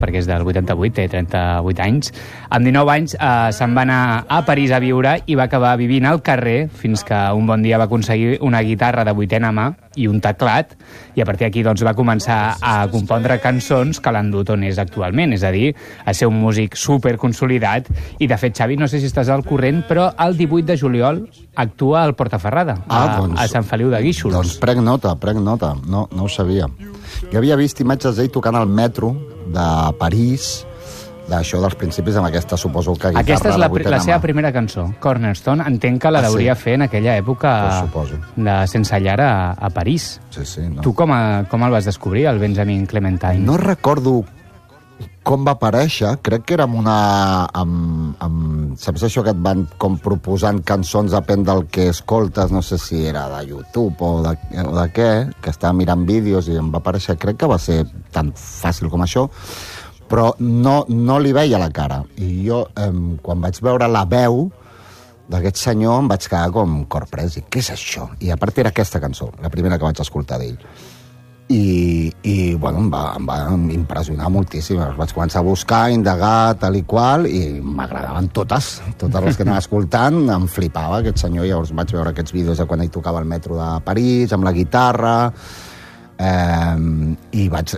perquè és del 88, té 38 anys. Amb 19 anys se'n va anar a París a viure i va acabar vivint al carrer fins que un bon dia va aconseguir una guitarra de vuitena mà i un teclat, i a partir d'aquí doncs, va començar a compondre cançons que l'han dut on és actualment, és a dir, a ser un músic superconsolidat. I de fet, Xavi, no sé si estàs al corrent, però el 18 de juliol actua al Portaferrada, a Sant Feliu de Guíxols. Doncs prenc nota, no ho sabia. Jo havia vist imatges d'ell tocant al metro de París, d'això dels principis, amb aquesta, suposo que guitarra... Aquesta és la seva primera cançó, Cornerstone. Entenc que la deuria fer en aquella època de Sense Llar a París. Sí, no. Tu com el vas descobrir, el Benjamin Clementine? No recordo com va aparèixer, crec que era amb una... saps això que et van com proposant cançons depèn del que escoltes, no sé si era de YouTube o de què, que estava mirant vídeos i em va aparèixer, crec que va ser tan fàcil com això, però no li veia la cara. I jo, quan vaig veure la veu d'aquest senyor, em vaig quedar com corprès. I què és això? I a part era aquesta cançó, la primera que vaig escoltar d'ell. I bueno, em va impressionar moltíssim. Vaig començar a buscar, indagar, tal i qual, i m'agradaven totes les que anava escoltant. Em flipava aquest senyor. Llavors vaig veure aquests vídeos de quan ell tocava al metro de París, amb la guitarra, i vaig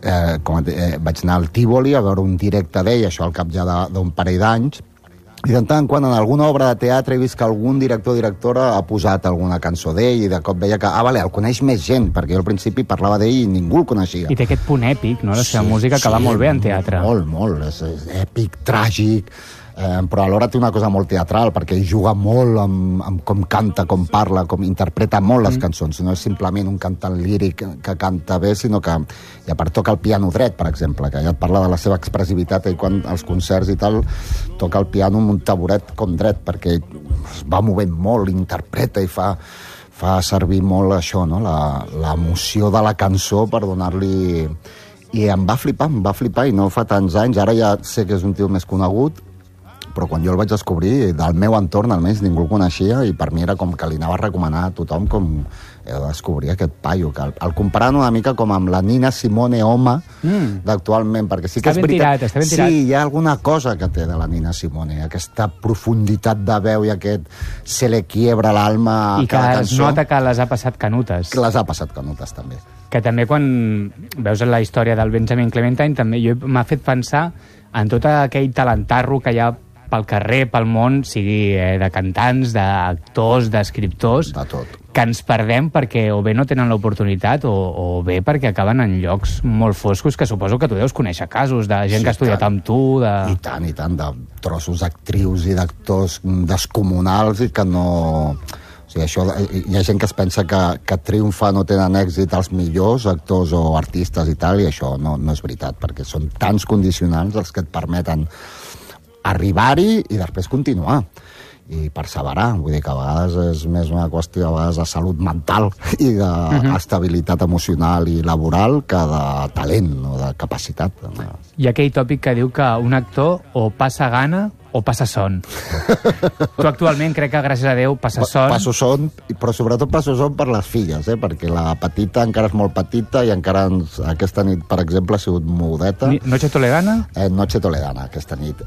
anar al Tívoli a veure un directe d'ell, això al cap ja d'un parell d'anys. I de tant en quant, en alguna obra de teatre he vist que algun director o directora ha posat alguna cançó d'ell i de cop veia que, el coneix més gent, perquè jo al principi parlava d'ell i ningú el coneixia. I té aquest punt èpic, no?, la seva música, que va molt bé en teatre. Molt, és èpic, tràgic, però alhora té una cosa molt teatral, perquè ell juga molt amb com canta, com parla, com interpreta molt les cançons. No és simplement un cantant líric que canta bé, sinó que, i a part toca el piano dret, per exemple, que ja et parla de la seva expressivitat, i quan als concerts i tal toca el piano amb un taburet com dret, perquè es va movent molt, interpreta i fa servir molt això, no?, l'emoció de la cançó per donar-li... I em va flipar, i no fa tants anys. Ara ja sé que és un tio més conegut, però quan jo el vaig descobrir, del meu entorn almenys ningú el coneixia, i per mi era com que li anava a recomanar a tothom com he de descobrir aquest paio, que el comparant una mica com amb la Nina Simone home d'actualment, perquè sí que és veritat. Està ben tirat. Sí, hi ha alguna cosa que té de la Nina Simone, aquesta profunditat de veu i aquest se le quiebra l'alma a cada cançó. I que es nota que les ha passat canutes. Les ha passat canutes, també. Que també quan veus la història del Benjamin Clementine, també m'ha fet pensar en tot aquell talentarro que hi ha pel carrer, pel món, sigui de cantants, d'actors, d'escriptors, de tot, que ens perdem perquè o bé no tenen l'oportunitat o bé perquè acaben en llocs molt foscos, que suposo que tu deus conèixer casos de gent que ha estudiat amb tu. I tant, de trossos d'actrius i d'actors descomunals i que no... O sigui, això, hi ha gent que es pensa que triomfa, no tenen èxit els millors actors o artistes i tal, i això no és veritat, perquè són tants condicionants els que et permeten arribar-hi i després continuar i perseverar. Vull dir que a vegades és més una qüestió de salut mental i d'estabilitat emocional i laboral que de talent o de capacitat. Hi ha aquell tòpic que diu que un actor o passa gana o passa son. Tu actualment crec que, gràcies a Déu, passes son. Passo son, però sobretot passo son per les filles, perquè la petita encara és molt petita i encara aquesta nit, per exemple, ha sigut mudeta. Noche Toledana? Noche Toledana, aquesta nit.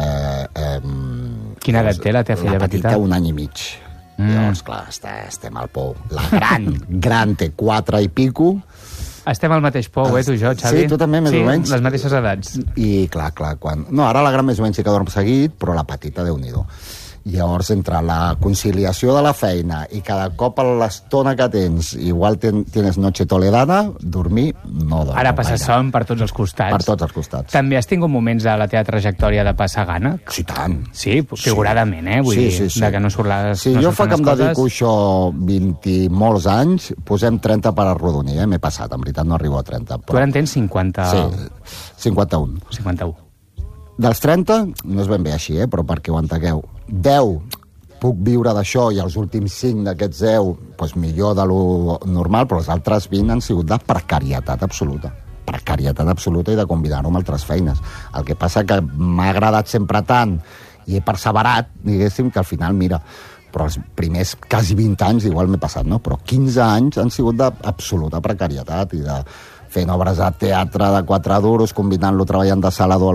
Quina edat té la teva filla petita? La petita, 1 any i mig. Llavors, clar, estem al pou. La gran té 4 i pico. Estem al mateix pou, tu i jo, Xavi. Sí, tu també, més o menys. Les mateixes edats. I clar, quan... No, ara la gran més o menys sí que dorm seguit, però la petita, Déu-n'hi-do. Llavors, entre la conciliació de la feina i cada cop a l'estona que tens, igual tienes noche toledana, dormir no dorm. Ara passar son per tots els costats. Per tots els costats. També has tingut moments a la teva trajectòria de passar gana? Sí, tant. Sí, figuradament, Vull dir, de que no surt les... Sí, jo fa que em dedico això 20 i molts anys, posem 30 per arrodonir, M'he passat, en veritat no arribo a 30. Tu ara en tens 50... Sí, 51. 51. Dels 30, no és ben bé així, però perquè ho entengueu. 10 puc viure d'això i els últims 5 d'aquests 10 doncs millor de lo normal, però els altres 20 han sigut de precarietat absoluta i de combinar-ho amb altres feines. El que passa que m'ha agradat sempre tant i he perseverat, diguéssim, que al final, mira, però els primers quasi 20 anys igual m'he passat, no? Però 15 anys han sigut d'absoluta precarietat i de fent obres de teatre de 4 duros, combinant-lo treballant de salador